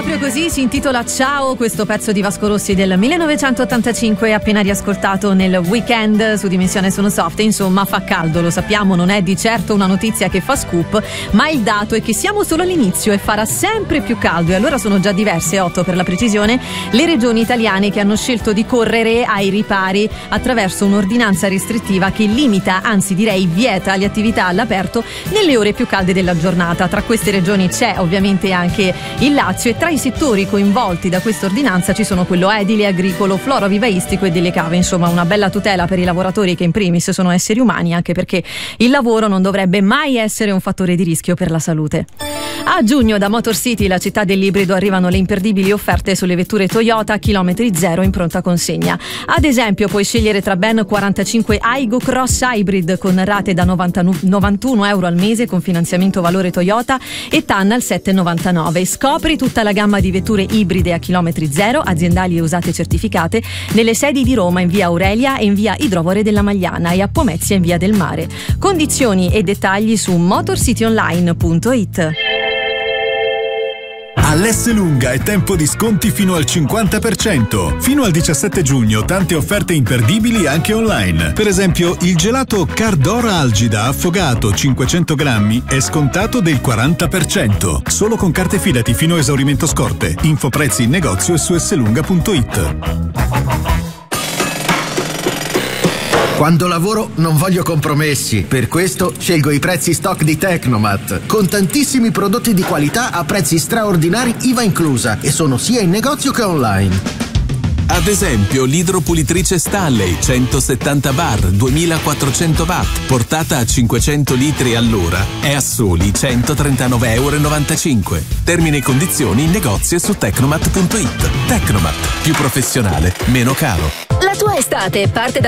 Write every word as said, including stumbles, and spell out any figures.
Proprio così si intitola Ciao, questo pezzo di Vasco Rossi del millenovecentottantacinque, appena riascoltato nel weekend su Dimensione Sono Soft. Insomma, fa caldo, lo sappiamo, non è di certo una notizia che fa scoop, ma il dato è che siamo solo all'inizio e farà sempre più caldo. E allora sono già diverse, otto per la precisione, le regioni italiane che hanno scelto di correre ai ripari attraverso un'ordinanza restrittiva che limita, anzi direi vieta, le attività all'aperto nelle ore più calde della giornata. Tra queste regioni c'è ovviamente anche il Lazio, e tra i settori coinvolti da questa ordinanza ci sono quello edile, agricolo, florovivaistico e delle cave. Insomma, una bella tutela per i lavoratori che in primis sono esseri umani, anche perché il lavoro non dovrebbe mai essere un fattore di rischio per la salute. A giugno da Motor City, la città dell'ibrido, arrivano le imperdibili offerte sulle vetture Toyota a chilometri zero in pronta consegna. Ad esempio, puoi scegliere tra ben quarantacinque Aygo Cross Hybrid con rate da novantuno euro al mese con finanziamento valore Toyota e T A N al sette virgola novantanove. Scopri tutta la gamma di vetture ibride a chilometri zero, aziendali e usate certificate, nelle sedi di Roma in via Aurelia e in via Idrovore della Magliana e a Pomezia in via del Mare. Condizioni e dettagli su motorcityonline punto it. All'Esselunga è tempo di sconti fino al cinquanta per cento. Fino al diciassette giugno tante offerte imperdibili anche online. Per esempio, il gelato Cardora Algida affogato cinquecento grammi è scontato del quaranta per cento. Solo con carte Fidati fino a esaurimento scorte. Info prezzi in negozio e su esselunga punto it. Quando lavoro non voglio compromessi, per questo scelgo i prezzi stock di Tecnomat, con tantissimi prodotti di qualità a prezzi straordinari I V A inclusa, e sono sia in negozio che online. Ad esempio, l'idropulitrice Stanley centosettanta bar duemilaquattrocento watt, portata a cinquecento litri all'ora, è a soli centotrentanove euro e novantacinque. Termini e condizioni in negozio e su tecnomat punto it. Tecnomat, più professionale, meno caro. La tua estate parte da